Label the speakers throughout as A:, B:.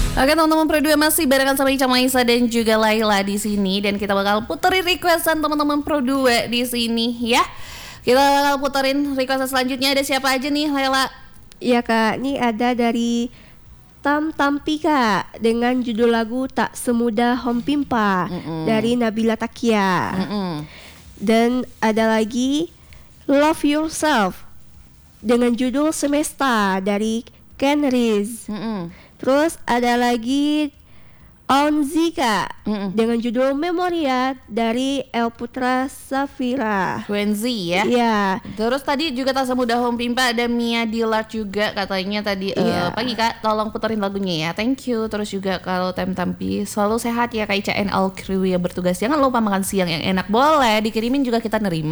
A: Oke teman-teman, Pro 2 masih barengan sama Ica Maisa dan juga Laila di sini, dan kita bakal puterin requestan teman-teman Pro 2 di sini ya. Kita bakal puterin requestan selanjutnya. Ada siapa aja nih, Laila?
B: Iya Kak, ini ada dari Tampi Kak, dengan judul lagu Tak Semudah Hom Pimpa dari Nabila Takia. Dan ada lagi Love Yourself dengan judul Semesta dari Ken Riz. Terus ada lagi Onzi Kak, dengan judul Memoria dari El Putra Safira.
A: Wenzi ya.
B: Iya.
A: Terus tadi juga Tak Semudah Hom Pimpa ada Mia Dillard juga katanya tadi. Pagi Kak, tolong puterin lagunya ya. Thank you. Terus juga kalau Tampi selalu sehat ya Kak Ica and all crew yang bertugas. Jangan lupa makan siang yang enak. Boleh dikirimin juga, kita nerima.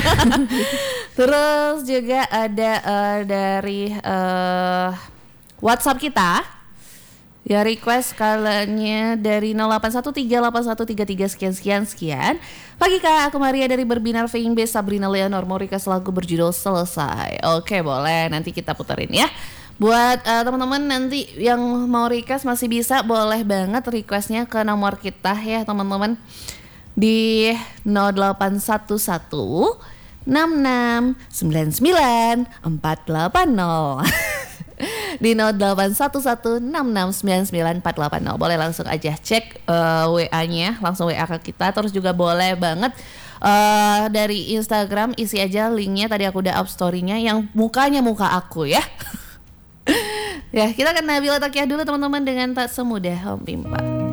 A: Terus juga ada dari WhatsApp kita. Ya, request kalanya dari 08138133 sekian. Pagi Kak, aku Maria dari Berbinar Fame Base. Sabrina Leonor mau request lagu berjudul Selesai. Oke, boleh, nanti kita puterin ya. Buat teman-teman nanti yang mau request masih bisa, boleh banget requestnya ke nomor kita ya teman-teman, di 0811 6699 480 di 08116699 480. Boleh langsung aja cek WA-nya, langsung WA ke kita. Terus juga boleh banget dari Instagram, isi aja linknya. Tadi aku udah up story-nya yang mukanya muka aku ya. Ya, kita ke Nabila Takia dulu teman-teman dengan Tak Semudah Hom Pimpa.